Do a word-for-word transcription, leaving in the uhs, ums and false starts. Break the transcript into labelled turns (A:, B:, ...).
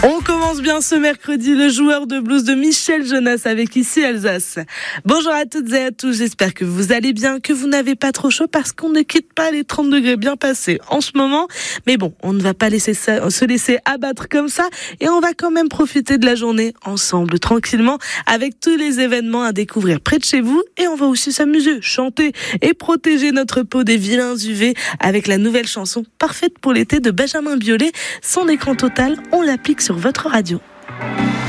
A: On commence bien ce mercredi, le joueur de blues de Michel Jonas avec Ici Alsace. Bonjour à toutes et à tous, j'espère que vous allez bien, que vous n'avez pas trop chaud parce qu'on ne quitte pas les trente degrés bien passés en ce moment. Mais bon, on ne va pas laisser ça, se laisser abattre comme ça et on va quand même profiter de la journée ensemble, tranquillement, avec tous les événements à découvrir près de chez vous. Et on va aussi s'amuser, chanter et protéger notre peau des vilains U V avec la nouvelle chanson parfaite pour l'été de Benjamin Biolay. Son écran total, on l'applique sur votre radio.